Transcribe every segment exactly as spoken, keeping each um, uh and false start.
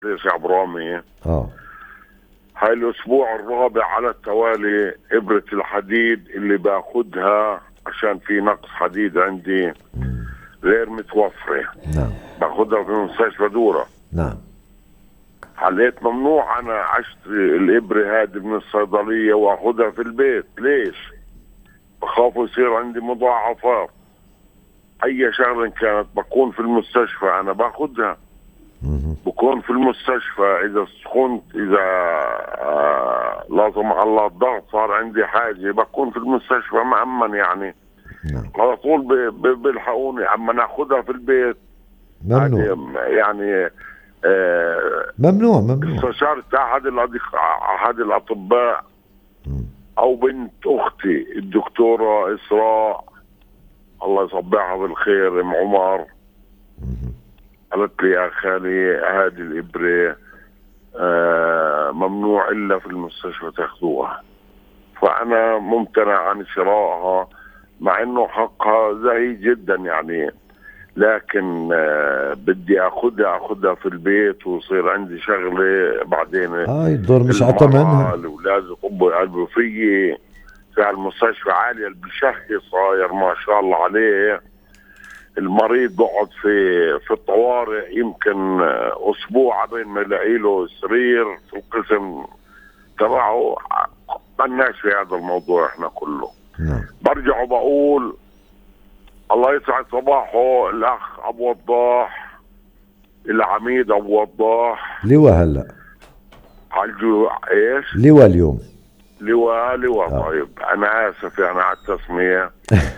ليش يا برامي؟ اه. هاي الاسبوع الرابع على التوالي ابرة الحديد اللي باخدها عشان في نقص حديد عندي غير متوفرة، نعم. باخدها في مستشفى دورة. نعم. حليت ممنوع انا اشتري الابرة هذه من الصيدلية واخدها في البيت. ليش؟ بخاف يصير عندي مضاعفات. اي شغلة كانت بكون في المستشفى انا باخدها، بكون في المستشفى اذا سخنت، اذا آه لا سمح الله الضغط صار عندي حاجه، بكون في المستشفى مأمن يعني. نعم. على طول ب- ب- بيلحقوني. اما ناخذها في البيت ممنوع. هذه يعني. آه ممنوع ممنوع. استشرت احد الأدق- احد الاطباء او بنت اختي الدكتوره اسراء، الله يصبحها بالخير، ام عمر، قالت لي يا خالي هذه الابره آه ممنوع إلا في المستشفى تاخذوها. فأنا ممتنع عن شرائها مع إنه حقها زهيد جدا يعني، لكن آه بدي أخذها أخذها في البيت ويصير عندي شغلة بعدين. هاي الدور مش المرأة عتمنها. الأولاد يطبوا قلبوا فيي في المستشفى عالية اللي بشهي صاير ما شاء الله عليه. المريض بقعد في في الطوارئ يمكن اسبوع بين ما يلاقي له سرير في القسم تبعه. مالناش في هذا الموضوع احنا كله. نعم. برجع وبقول الله يسعد صباحه الاخ ابو وضاح، العميد ابو وضاح. لواء هلا. عالجو ايش؟ لواء اليوم. لواء لواء. آه. طيب انا اسف يعني على التسميه.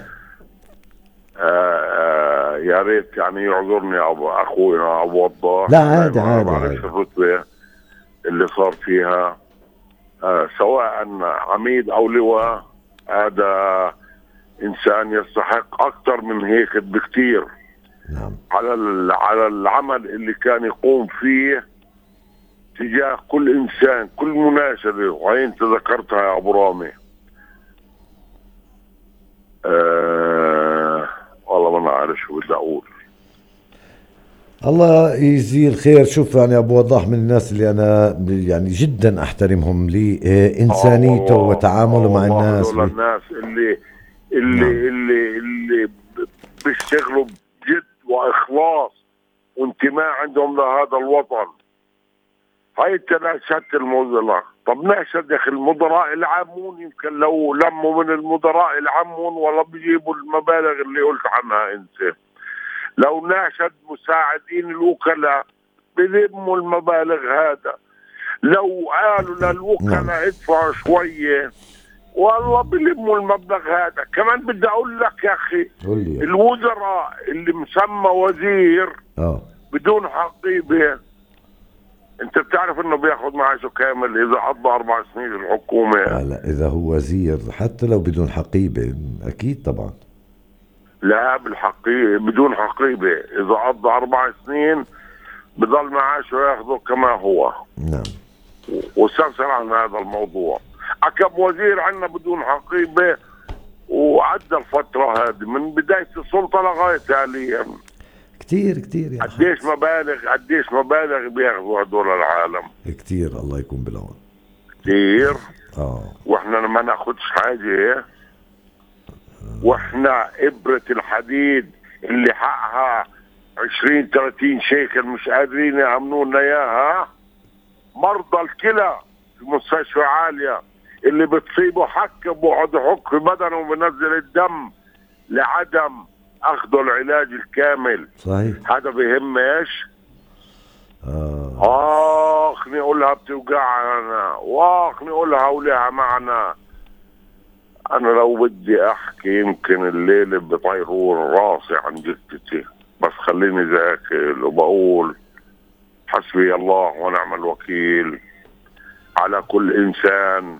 آه آه يا ريت يعني يعذرني ابو اخونا ابو وضاح، لا عادي لأنه انا عادي بعرفش عادي. الرتبه اللي صار فيها. آه سواء عميد او لواء، هذا انسان يستحق اكثر من هيك بكثير نعم. على على العمل اللي كان يقوم فيه تجاه كل انسان، كل مناشده. وهي انت ذكرتها يا ابو رامي. آه والله ما عارف شو بدي اقول. الله يجزيه الخير. شوف يعني ابو وضاح من الناس اللي انا يعني جدا احترمهم اه لانسانيته والله، اه وتعامله مع والله الناس هذول ب... الناس اللي نعم. اللي اللي اللي بيشتغلوا بجد واخلاص وانتماء عندهم لهذا الوطن. هاي انت ناشدت المدراء. طب ناشد يا اخي المدراء العامون، يمكن لو لموا من المدراء العامون ولا بيجيبوا المبالغ اللي قلت عنها انت. لو ناشد مساعدين الوكلاء بيلموا المبالغ هذا. لو قالوا نعم. للوكلاء ادفعوا شويه والله بيلموا المبلغ هذا. كمان بدي اقول لك يا اخي، قول لي. الوزراء اللي مسمى وزير اه. بدون حقيبه، انت بتعرف انه بياخذ معاشه كامل اذا قضى اربع سنين الحكومه. هلا اذا هو وزير حتى لو بدون حقيبه اكيد طبعا. لا بالحقيبه، بدون حقيبه اذا قضى اربع سنين بضل معاشه ياخذه كما هو. نعم. واستفسر عن هذا الموضوع. أكم وزير عندنا بدون حقيبة وعدى الفترة هذه من بداية السلطة لغاية حاليا. كتير كتير يا قديش حاج. مبالغ قديش مبالغ بياخذوا هدول العالم. كتير الله يكون بالعون. كتير. اه. واحنا ما ناخدش حاجة. واحنا إبرة الحديد اللي حقها عشرين ثلاثين شيكل مش قادرين يأمنوا لنا إياها. مرضى الكلى في مستشفى عالية اللي بتصيبه حك بقعد يحك في بدنه وبنزل الدم لعدم اخذوا العلاج الكامل. صحيح. هذا بيهم ايش؟ اه. اخ نقولها بتوجعنا، واخ نقولها ولها معنى. انا لو بدي احكي يمكن الليله بطيرون راسي عن جثتي، بس خليني ذاكر وبقول حسبي الله ونعم الوكيل على كل انسان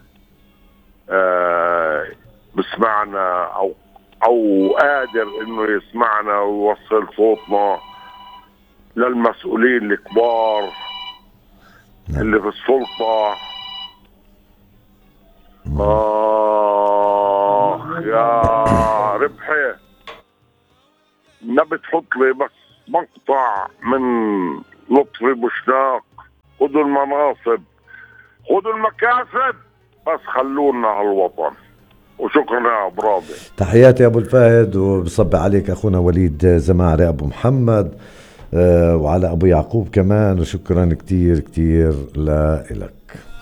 آه بسمعنا او او قادر انه يسمعنا ويوصل صوتنا للمسؤولين الكبار اللي في السلطة. آه يا ربحي، ما بتحط لي بس مقطع من لطفي بوشناق خذوا المناصب، خذوا المكاسب، بس خلونا هالوطن. وشكرا يا ابو رابع. تحياتي ابو الفهد، وبصب عليك اخونا وليد زماري ابو محمد، أه وعلى ابو يعقوب كمان، وشكرا كتير كتير لك.